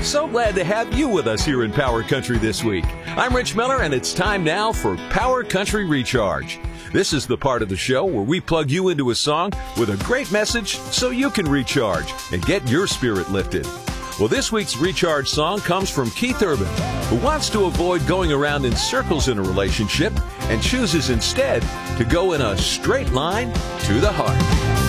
So glad to have you with us here in Power Country this week. I'm Rich Miller, and it's time now for Power Country Recharge. This is the part of the show where we plug you into a song with a great message so you can recharge and get your spirit lifted. Well, this week's Recharge song comes from Keith Urban, who wants to avoid going around in circles in a relationship and chooses instead to go in a straight line to the heart.